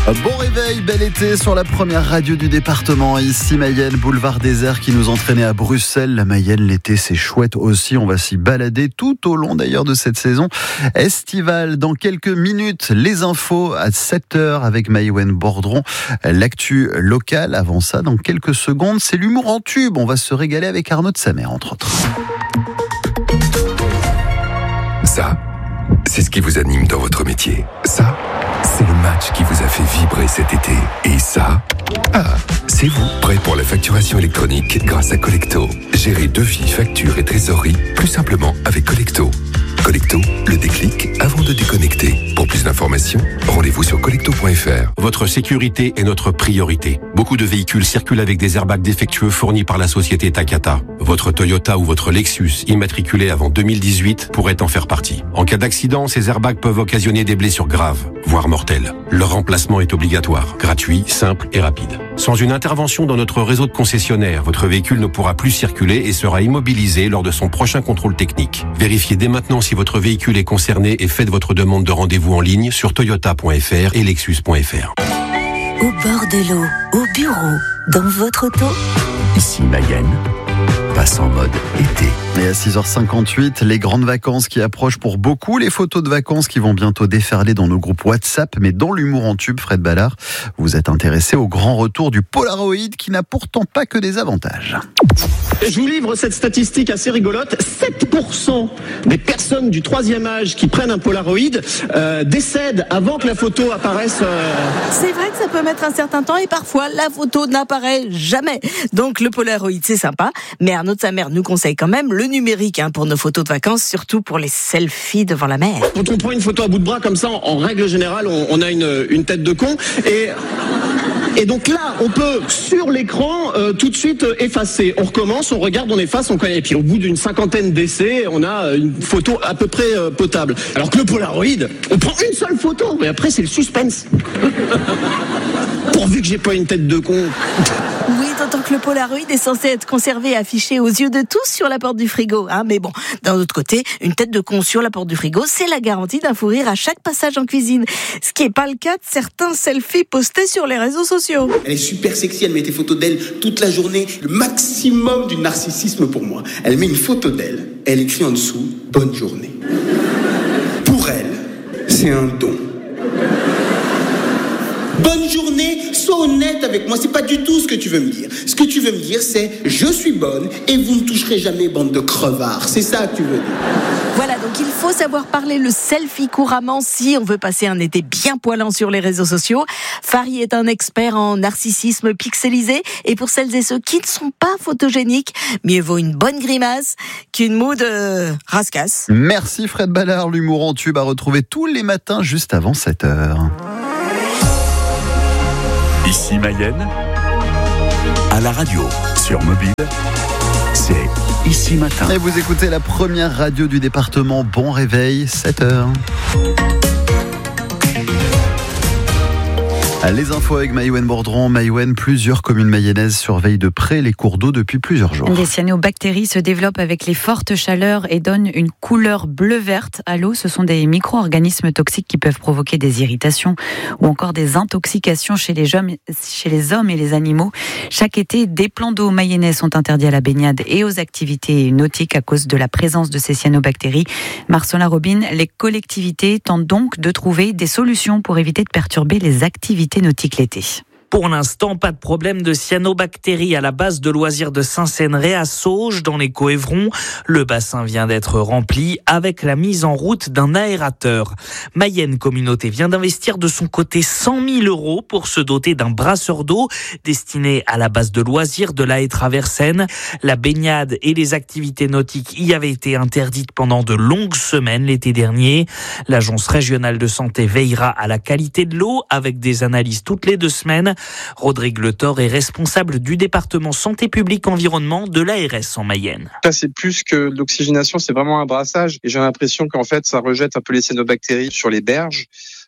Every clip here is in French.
Bon réveil, bel été sur la première radio du département. Ici Mayenne, boulevard désert qui nous entraînait à Bruxelles. La Mayenne, l'été, c'est chouette aussi. On va s'y balader tout au long d'ailleurs de cette saison estivale. Dans quelques minutes, les infos à 7h avec Maïwen Bordron. L'actu locale. Avant ça, dans quelques secondes, c'est l'humour en tube. On va se régaler avec Arnaud de Samer, entre autres. Ça, c'est ce qui vous anime dans votre métier. Ça, c'est le match qui vous a fait vibrer cet été. Et ça, c'est vous, prêt pour la facturation électronique grâce à Collecto. Gérez devis, factures et trésorerie plus simplement avec Collecto. Collecto, le déclic avant de déconnecter. Pour plus d'informations, rendez-vous sur collecto.fr. Votre sécurité est notre priorité. Beaucoup de véhicules circulent avec des airbags défectueux fournis par la société Takata. Votre Toyota ou votre Lexus, immatriculé avant 2018, pourrait en faire partie. En cas d'accident, ces airbags peuvent occasionner des blessures graves, voire mortelles. Leur remplacement est obligatoire, gratuit, simple et rapide. Sans une intervention dans notre réseau de concessionnaires, votre véhicule ne pourra plus circuler et sera immobilisé lors de son prochain contrôle technique. Vérifiez dès maintenant si votre véhicule est concerné et faites votre demande de rendez-vous en ligne sur toyota.fr et lexus.fr. Au bord de l'eau, au bureau, dans votre auto. Ici Mayenne passe en mode été. Et à 6h58, les grandes vacances qui approchent pour beaucoup, les photos de vacances qui vont bientôt déferler dans nos groupes WhatsApp, mais dans l'humour en tube, Fred Ballard, vous êtes intéressé au grand retour du Polaroid qui n'a pourtant pas que des avantages. Je vous livre cette statistique assez rigolote. 7% des personnes du 3e âge qui prennent un Polaroid décèdent avant que la photo apparaisse. C'est vrai que ça peut mettre un certain temps et parfois la photo n'apparaît jamais. Donc le Polaroid c'est sympa, mais Arnaud de Samer nous conseille quand même le numérique pour nos photos de vacances, surtout pour les selfies devant la mer. Quand on prend une photo à bout de bras comme ça, en règle générale, on a une tête de con et donc là, on peut, sur l'écran, tout de suite effacer. On recommence, on regarde, on efface, on connaît. Et puis au bout d'une 50aine d'essais, on a une photo à peu près potable. Alors que le Polaroid, on prend une seule photo, mais après c'est le suspense. Pourvu que j'ai pas une tête de con. Oui, d'autant que le Polaroid est censé être conservé et affiché aux yeux de tous sur la porte du frigo. Mais bon, d'un autre côté, une tête de con sur la porte du frigo, c'est la garantie d'un fou rire à chaque passage en cuisine. Ce qui n'est pas le cas de certains selfies postés sur les réseaux sociaux. Elle est super sexy, elle met des photos d'elle toute la journée. Le maximum du narcissisme pour moi. Elle met une photo d'elle, elle écrit en dessous « Bonne journée ». Pour elle, c'est un don. Bonne journée, sois honnête avec moi, c'est pas du tout ce que tu veux me dire. Ce que tu veux me dire, c'est je suis bonne et vous ne toucherez jamais, bande de crevards. C'est ça que tu veux dire. Voilà, donc il faut savoir parler le selfie couramment si on veut passer un été bien poilant sur les réseaux sociaux. Fari est un expert en narcissisme pixelisé et pour celles et ceux qui ne sont pas photogéniques, mieux vaut une bonne grimace qu'une moue de rascasse. Merci Fred Ballard, l'humour en tube à retrouver tous les matins juste avant 7h. Ici Mayenne, à la radio, sur mobile, c'est Ici Matin. Et vous écoutez la première radio du département. Bon réveil, 7h. Les infos avec Maïwen Bordron. Maïwen, plusieurs communes mayennaises surveillent de près les cours d'eau depuis plusieurs jours. Les cyanobactéries se développent avec les fortes chaleurs et donnent une couleur bleu-verte à l'eau. Ce sont des micro-organismes toxiques qui peuvent provoquer des irritations ou encore des intoxications chez les hommes et les animaux. Chaque été, des plans d'eau mayennais sont interdits à la baignade et aux activités nautiques à cause de la présence de ces cyanobactéries. Marcelin Robin, les collectivités tentent donc de trouver des solutions pour éviter de perturber les activités nautiques l'été. Pour l'instant, pas de problème de cyanobactéries à la base de loisirs de Saint-Céneret à Sauges, dans les Coëvrons. Le bassin vient d'être rempli avec la mise en route d'un aérateur. Mayenne Communauté vient d'investir de son côté 100 000 € pour se doter d'un brasseur d'eau destiné à la base de loisirs de la Haye-Traversenne. La baignade et les activités nautiques y avaient été interdites pendant de longues semaines l'été dernier. L'Agence régionale de santé veillera à la qualité de l'eau avec des analyses toutes les 2 semaines. Rodrigue Le Thor est responsable du département santé publique environnement de l'ARS en Mayenne. Ça, c'est plus que l'oxygénation, c'est vraiment un brassage. Et j'ai l'impression qu'en fait, ça rejette un peu les cyanobactéries sur les berges.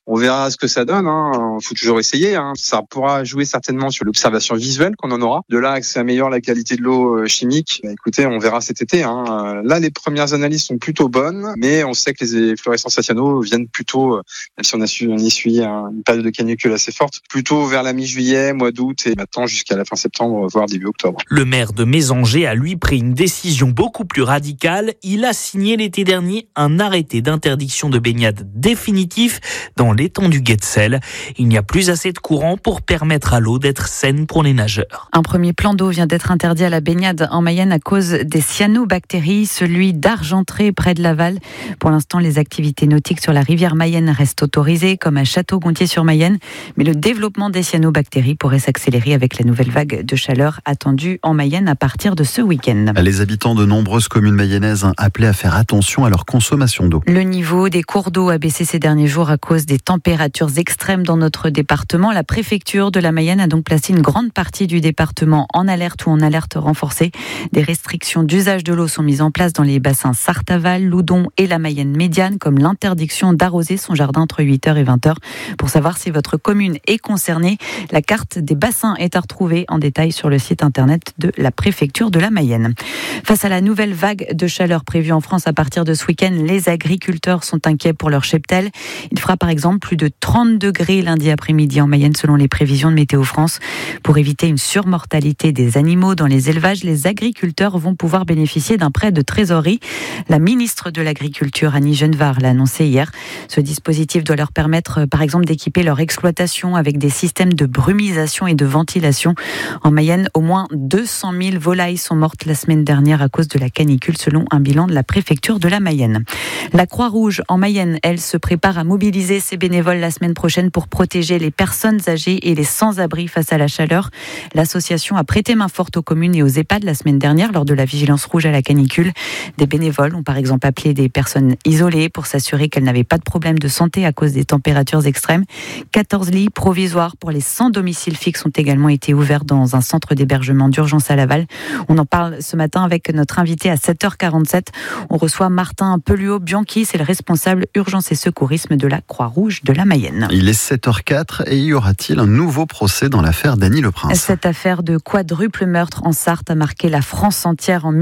On verra ce que ça donne. Faut toujours essayer. Ça pourra jouer certainement sur l'observation visuelle qu'on en aura. De là à que ça améliore la qualité de l'eau chimique, écoutez, on verra cet été. Là, les premières analyses sont plutôt bonnes, mais on sait que les efflorescences à cyano viennent plutôt, même si on essuie une période de canicule assez forte, plutôt vers la mi-juillet, mois d'août et maintenant jusqu'à la fin septembre, voire début octobre. Le maire de Mésanger a lui pris une décision beaucoup plus radicale. Il a signé l'été dernier un arrêté d'interdiction de baignade définitif dans l'étang du Guetzel. Il n'y a plus assez de courant pour permettre à l'eau d'être saine pour les nageurs. Un premier plan d'eau vient d'être interdit à la baignade en Mayenne à cause des cyanobactéries, celui d'Argentré près de Laval. Pour l'instant, les activités nautiques sur la rivière Mayenne restent autorisées, comme à Château-Gontier-sur-Mayenne. Mais le développement des cyanobactéries pourrait s'accélérer avec la nouvelle vague de chaleur attendue en Mayenne à partir de ce week-end. Les habitants de nombreuses communes mayennaises appelés à faire attention à leur consommation d'eau. Le niveau des cours d'eau a baissé ces derniers jours à cause des températures extrêmes dans notre département. La préfecture de la Mayenne a donc placé une grande partie du département en alerte ou en alerte renforcée. Des restrictions d'usage de l'eau sont mises en place dans les bassins Sarthe-Aval, Loudon et la Mayenne médiane, comme l'interdiction d'arroser son jardin entre 8h et 20h. Pour savoir si votre commune est concernée, la carte des bassins est à retrouver en détail sur le site internet de la préfecture de la Mayenne. Face à la nouvelle vague de chaleur prévue en France à partir de ce week-end, les agriculteurs sont inquiets pour leur cheptel. Il fera par exemple plus de 30 degrés lundi après-midi en Mayenne selon les prévisions de Météo France. Pour éviter une surmortalité des animaux dans les élevages, les agriculteurs vont pouvoir bénéficier d'un prêt de trésorerie. La ministre de l'Agriculture, Annie Genevard, l'a annoncé hier. Ce dispositif doit leur permettre par exemple d'équiper leur exploitation avec des systèmes de brumisation et de ventilation. En Mayenne, au moins 200 000 volailles sont mortes la semaine dernière à cause de la canicule selon un bilan de la préfecture de la Mayenne. La Croix-Rouge en Mayenne, elle se prépare à mobiliser ses bénévoles la semaine prochaine pour protéger les personnes âgées et les sans-abri face à la chaleur. L'association a prêté main forte aux communes et aux EHPAD la semaine dernière lors de la vigilance rouge à la canicule. Des bénévoles ont par exemple appelé des personnes isolées pour s'assurer qu'elles n'avaient pas de problème de santé à cause des températures extrêmes. 14 lits provisoires pour les sans domicile fixe ont également été ouverts dans un centre d'hébergement d'urgence à Laval. On en parle ce matin avec notre invité à 7h47. On reçoit Martin Pelluot-Bianchi, c'est le responsable urgence et secourisme de la Croix-Rouge de la Mayenne. Il est 7h04 et y aura-t-il un nouveau procès dans l'affaire Dany Leprince? Cette affaire de quadruple meurtre en Sarthe a marqué la France entière en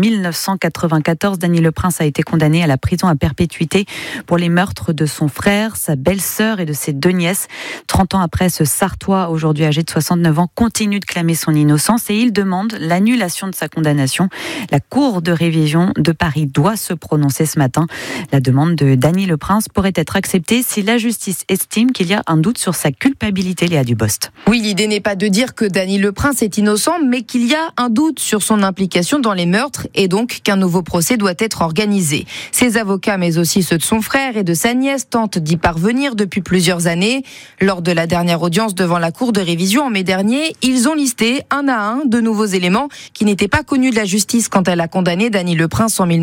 1994. Dany Leprince a été condamné à la prison à perpétuité pour les meurtres de son frère, sa belle-sœur et de ses 2 nièces. 30 ans après, ce Sartois, aujourd'hui âgé de 69 ans, continue de clamer son innocence et il demande l'annulation de sa condamnation. La Cour de révision de Paris doit se prononcer ce matin. La demande de Dany Leprince pourrait être acceptée si la justice estime qu'il y a un doute sur sa culpabilité, Léa Dubost. Oui, l'idée n'est pas de dire que Dany Leprince est innocent, mais qu'il y a un doute sur son implication dans les meurtres et donc qu'un nouveau procès doit être organisé. Ses avocats, mais aussi ceux de son frère et de sa nièce, tentent d'y parvenir depuis plusieurs années. Lors de la dernière audience devant la Cour de révision en mai dernier, ils ont listé un à un de nouveaux éléments qui n'étaient pas connus de la justice quand elle a condamné Dany Leprince en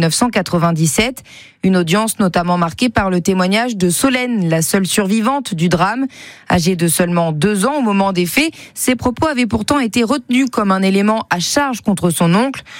1997. Une audience notamment marquée par le témoignage de Solène, la seule survivante du drame. Âgée de seulement 2 ans au moment des faits, ses propos avaient pourtant été retenus comme un élément à charge contre son oncle.